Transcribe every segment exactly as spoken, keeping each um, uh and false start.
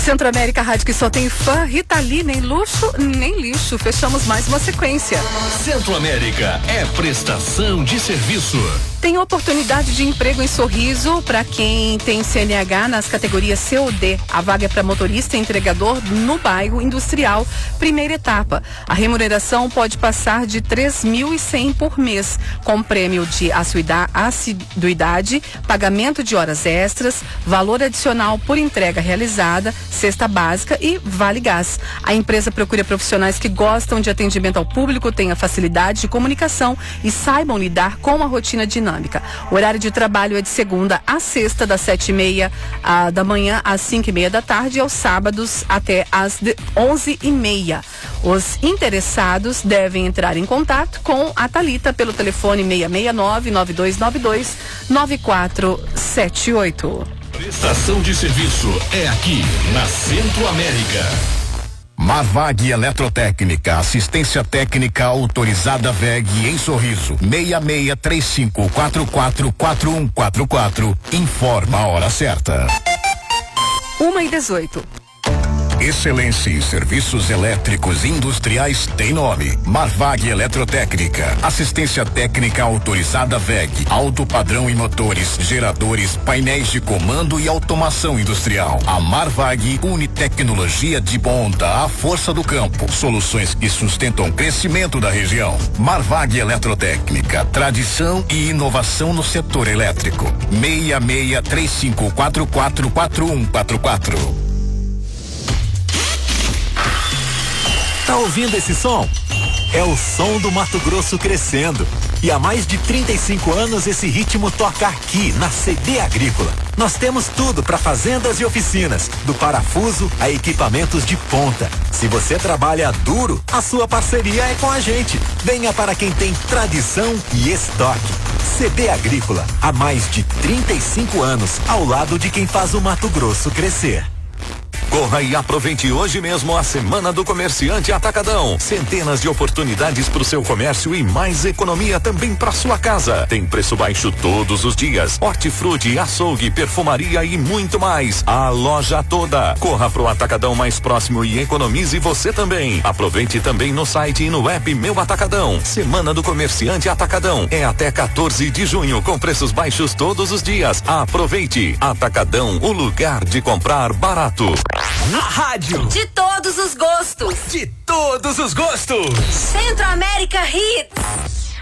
Centro América Rádio que só tem fã, Rita Lee, nem luxo, nem lixo. Fechamos mais uma sequência. Centro América é prestação de serviço. Tem oportunidade de emprego em Sorriso para quem tem C N H nas categorias C ou D. A vaga é para motorista e entregador no bairro industrial, primeira etapa. A remuneração pode passar de três mil e cem por mês, com prêmio de assiduidade, pagamento de horas extras, valor adicional por entrega realizada, cesta básica e vale gás. A empresa procura profissionais que gostam de atendimento ao público, tenham facilidade de comunicação e saibam lidar com a rotina dinâmica. O horário de trabalho é de segunda a sexta, das sete e meia ah, da manhã às cinco e meia da tarde, e aos sábados até às onze e meia. Os interessados devem entrar em contato com a Thalita pelo telefone seis seis nove, nove dois nove dois, nove quatro sete oito. Prestação de serviço é aqui na Centro América. Marvag Eletrotécnica, assistência técnica autorizada V E G em Sorriso, seis seis três cinco quatro quatro quatro um quatro quatro. Informa a hora certa. uma e dezoito. Excelência em serviços elétricos industriais tem nome. Marvag Eletrotécnica. Assistência técnica autorizada V E G. Alto padrão em motores, geradores, painéis de comando e automação industrial. A Marvag une tecnologia de ponta à força do campo. Soluções que sustentam o crescimento da região. Marvag Eletrotécnica. Tradição e inovação no setor elétrico. seis seis três cinco quatro quatro quatro um quatro quatro. Tá ouvindo esse som? É o som do Mato Grosso crescendo. E há mais de trinta e cinco anos esse ritmo toca aqui na C D Agrícola. Nós temos tudo para fazendas e oficinas, do parafuso a equipamentos de ponta. Se você trabalha duro, a sua parceria é com a gente. Venha para quem tem tradição e estoque. C D Agrícola, há mais de trinta e cinco anos, ao lado de quem faz o Mato Grosso crescer. Corra e aproveite hoje mesmo a Semana do Comerciante Atacadão. Centenas de oportunidades para o seu comércio e mais economia também para sua casa. Tem preço baixo todos os dias. Hortifruti, açougue, perfumaria e muito mais. A loja toda. Corra pro Atacadão mais próximo e economize você também. Aproveite também no site e no app Meu Atacadão. Semana do Comerciante Atacadão. É até quatorze de junho com preços baixos todos os dias. Aproveite. Atacadão, o lugar de comprar barato. A rádio de todos os gostos. De todos os gostos. Centro América Hits.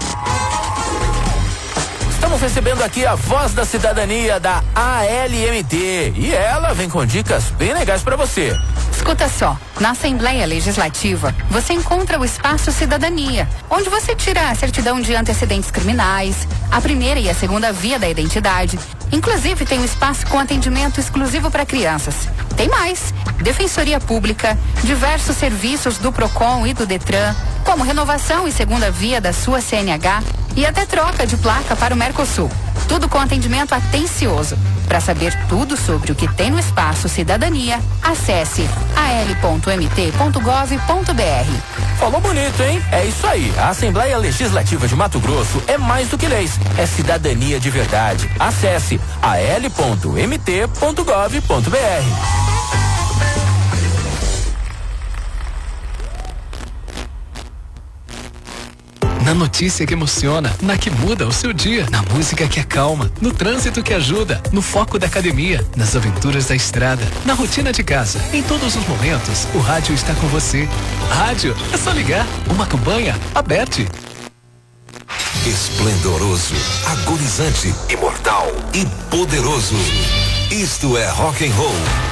Estamos recebendo aqui a voz da cidadania da A L M T e ela vem com dicas bem legais para você. Escuta só, na Assembleia Legislativa você encontra o Espaço Cidadania, onde você tira a certidão de antecedentes criminais, a primeira e a segunda via da identidade. Inclusive tem um espaço com atendimento exclusivo para crianças. Tem mais, Defensoria Pública, diversos serviços do Procon e do Detran, como renovação e segunda via da sua C N H e até troca de placa para o Mercosul. Tudo com atendimento atencioso. Para saber tudo sobre o que tem no Espaço Cidadania, acesse a l ponto m t ponto gov ponto b r. Falou bonito, hein? É isso aí. A Assembleia Legislativa de Mato Grosso é mais do que leis. É cidadania de verdade. Acesse a l ponto m t ponto gov ponto b r. Na notícia que emociona, na que muda o seu dia, na música que acalma, no trânsito que ajuda, no foco da academia, nas aventuras da estrada, na rotina de casa. Em todos os momentos, o rádio está com você. Rádio, é só ligar. Uma campanha aberta. Esplendoroso, agonizante, imortal e poderoso. Isto é rock and roll.